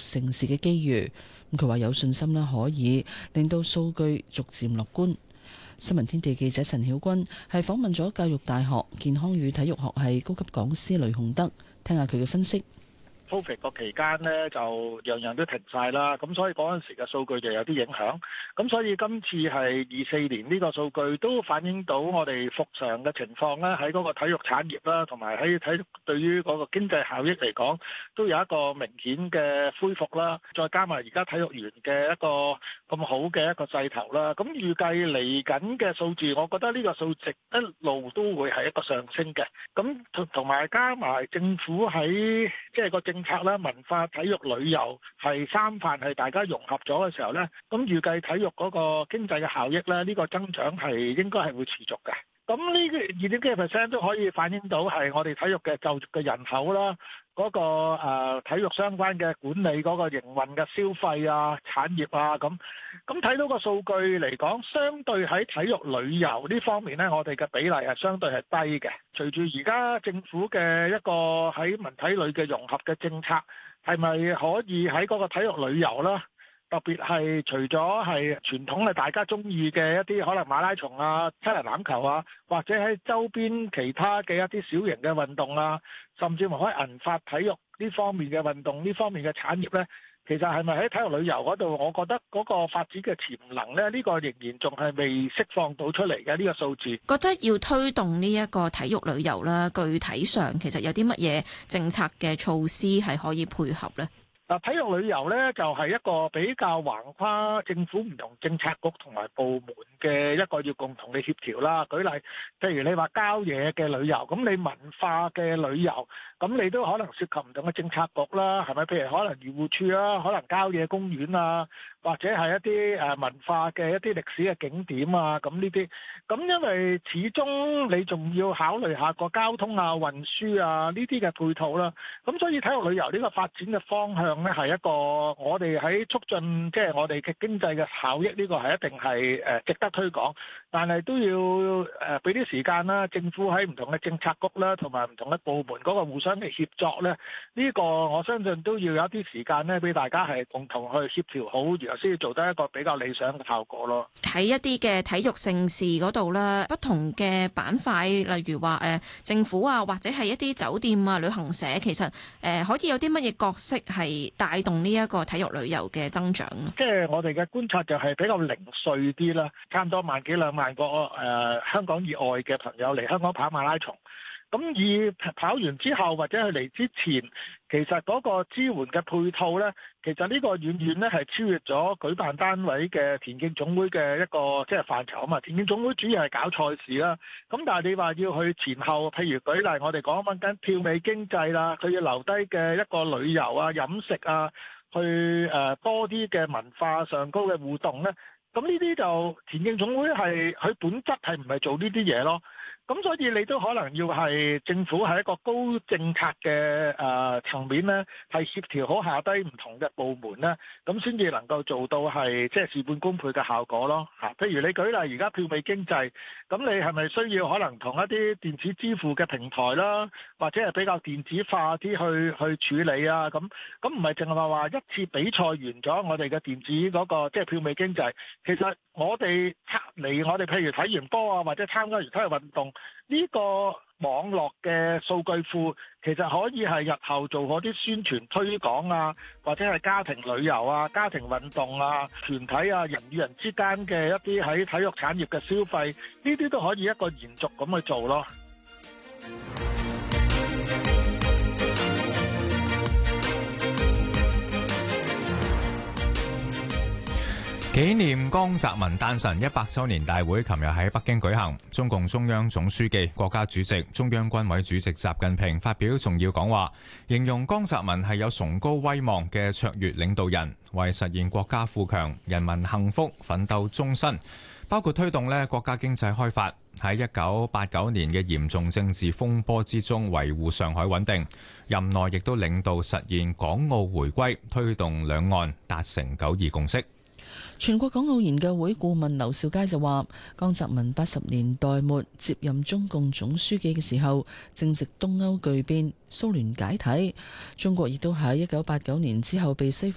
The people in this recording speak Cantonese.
盛事嘅機遇。咁佢話有信心啦，可以令到數據逐漸樂觀。新聞天地記者陳曉君係訪問咗教育大學健康與體育學系高級講師雷洪德，聽下佢嘅分析。 Covid 個期間呢，就樣樣都停晒啦，咁所以嗰陣時嘅數據就有啲影響。咁所以今次係24年呢個數據都反映到我哋復常嘅情況啦，喺嗰個體育產業啦，同埋喺體育對於嗰個經濟效益嚟講，都有一個明顯嘅恢復啦。再加埋而家體育園嘅一個咁好嘅一個勢頭啦，咁預計嚟緊嘅數字，我覺得呢個數值一路都會係一個上升嘅。咁同埋加埋政府喺即係個政策啦，文化、體育、旅遊係三範係大家融合咗嘅時候呢，咁預計體育嗰個經濟嘅效益呢，呢個增長係應該係會持續嘅。咁呢個2.幾% 都可以反映到係我哋體育嘅就業嘅人口啦，嗰個體育相關嘅管理嗰個營運嘅消費啊、產業啊咁睇到個數據嚟講，相對喺體育旅遊呢方面呢，我哋嘅比例係相對係低嘅。隨住而家政府嘅一個喺文體旅嘅融合嘅政策，係咪可以喺嗰個體育旅遊啦？特別係除咗係傳統嘅大家中意嘅一啲可能馬拉松啊、七人欖球啊，或者喺周邊其他嘅一啲小型嘅運動啊，甚至乎喺銀髮體育呢方面嘅運動呢方面嘅產業呢，其實係咪喺體育旅遊嗰度，我覺得嗰個發展嘅潛能呢，呢個仍然仲係未釋放到出嚟嘅呢個數字。 覺得要推動呢一個體育旅遊啦，具體上其實有啲乜嘢政策嘅措施係可以配合呢？ 嗱，體育旅遊呢，就係一個比較橫跨政府唔同政策局同埋部門嘅一個要共同嘅協調啦。舉例，譬如你話郊野嘅旅遊，咁你文化嘅旅遊，咁你都可能涉及唔同嘅政策局啦，係咪？譬如可能漁護署啦，可能郊野公園啊，或者係一啲文化嘅一啲歷史嘅景點啊，咁呢啲，咁因為始終你仲要考慮下個交通啊、運輸啊呢啲嘅配套啦，咁所以體育旅遊呢個發展嘅方向呢，係一個我哋喺促進即係我哋嘅經濟嘅效益，呢個係一定係值得推廣，但係都要俾啲時間啦，政府喺唔同嘅政策局啦，同埋唔同嘅部門嗰個互相嘅協作呢，呢個我相信都要有一啲時間呢，俾大家係共同去協調好，然後先要做得一個比較理想嘅效果咯。 喺一啲嘅體育盛事嗰度啦，不同嘅板塊，例如話政府啊，或者係一啲酒店啊、旅行社，其實可以有啲乜嘢角色係帶動呢一個體育旅遊嘅增長啊？即係我哋嘅觀察就係比較零碎啲啦，差唔多1萬幾2萬個香港以外嘅朋友嚟香港跑馬拉松。咁而跑完之後或者佢嚟之前，其實嗰個支援嘅配套呢，其實呢個遠遠呢係超越咗舉辦單位嘅田徑總會嘅一個即係範疇啊嘛。田徑總會主要係搞賽事啦，咁但係你話要去前後，譬如舉例我哋講緊票尾經濟啦，佢要留低嘅一個旅遊啊、飲食啊，去多啲嘅文化上高嘅互動呢。咁呢啲就田徑總會係佢本質係唔係做呢啲嘢咯？咁所以你都可能要係政府喺一個高政策嘅層面呢，係協調好下低唔同嘅部門呢，咁先至能夠做到係即係事半功倍嘅效果咯。譬如你舉例而家票尾經濟，咁你係咪需要可能同一啲電子支付嘅平台啦，或者係比較電子化啲去處理啊？咁唔係淨係話一次比賽完咗，我哋嘅電子嗰個即係票尾經濟，其實我哋我哋譬如睇完波啊，或者參加完體育運動，呢個網絡嘅數據庫其實可以係日後做嗰啲宣傳推廣啊，或者係家庭旅遊啊、家庭運動啊、團體啊、人與人之間嘅一啲喺體育產業嘅消費，呢啲都可以一個延續咁去做咯。 紀念江澤民誕辰100週年大會琴日喺北京舉行，中共中央總書記、國家主席、中央軍委主席習近平發表重要講話，形容江澤民係有崇高威望嘅卓越領導人，為實現國家富強、人民幸福奮鬥終身，包括推動國家經濟開發，喺1989年嘅嚴重政治風波之中維護上海穩定，任內亦都領導實現港澳回歸，推動兩岸達成9·2共識。 全國港澳研究會顧問劉兆佳就話，江澤民80年代末接任中共總書記嘅時候，正值東歐巨變、蘇聯解體，中國亦都喺1989年之後被西方